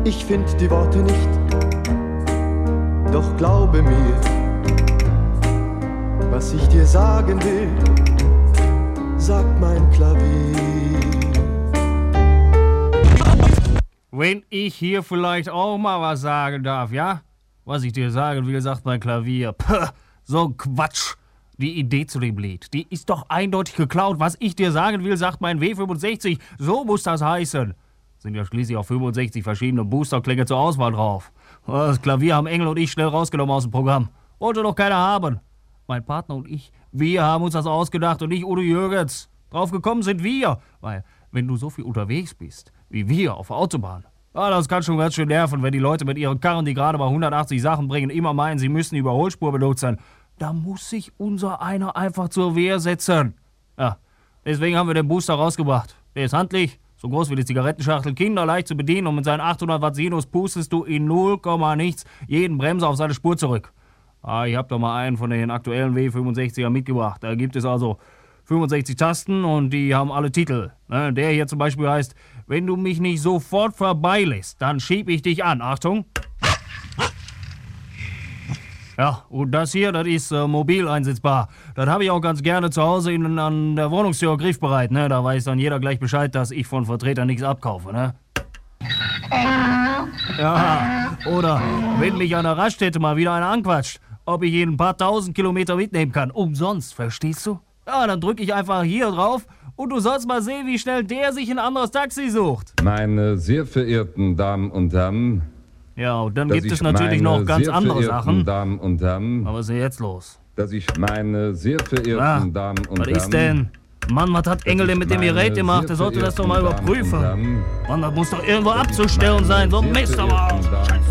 Ich find die Worte nicht, doch glaube mir, was ich dir sagen will, sagt mein Klavier. Wenn ich hier vielleicht auch mal was sagen darf, ja? Was ich dir sagen will, sagt mein Klavier. Puh, so ein Quatsch. Die Idee zu dem Lied, die ist doch eindeutig geklaut. Was ich dir sagen will, sagt mein W65. So muss das heißen. Sind ja schließlich auch 65 verschiedene Boosterklänge zur Auswahl drauf. Das Klavier haben Engel und ich schnell rausgenommen aus dem Programm. Wollte doch keiner haben. Mein Partner und ich, wir haben uns das ausgedacht und nicht Udo Jürgens. Drauf gekommen sind wir. Weil, wenn du so viel unterwegs bist, wie wir auf der Autobahn, das kann schon ganz schön nerven, wenn die Leute mit ihren Karren, die gerade mal 180 Sachen bringen, immer meinen, sie müssen die Überholspur benutzen. Da muss sich unser einer einfach zur Wehr setzen. Ja, deswegen haben wir den Booster rausgebracht. Der ist handlich, so groß wie die Zigarettenschachtel, kinderleicht zu bedienen und mit seinen 800 Watt Sinus pustest du in 0, nichts jeden Bremser auf seine Spur zurück. Ich hab doch mal einen von den aktuellen W65er mitgebracht. Da gibt es also 65 Tasten und die haben alle Titel. Der hier zum Beispiel heißt, wenn du mich nicht sofort vorbeilässt, dann schieb ich dich an. Achtung. Ja, und das hier, das ist mobil einsetzbar. Das habe ich auch ganz gerne zu Hause an der Wohnungstür griffbereit. Ne? Da weiß dann jeder gleich Bescheid, dass ich von Vertretern nichts abkaufe. Ne? Ja, oder wenn mich an der Raststätte mal wieder einer anquatscht, ob ich ihn ein paar tausend Kilometer mitnehmen kann. Umsonst, verstehst du? Ja, dann drücke ich einfach hier drauf und du sollst mal sehen, wie schnell der sich ein anderes Taxi sucht. Meine sehr verehrten Damen und Herren. Ja, und dann gibt es natürlich noch ganz andere Sachen. Damen und Herren. Aber was ist denn jetzt los? Dass ich meine sehr verehrten Damen und Herren. Was ist denn? Mann, was hat Engel denn mit dem Gerät gemacht? Der sollte das doch mal überprüfen. Mann, das muss doch irgendwo abzustellen sein. So ein Mist, aber.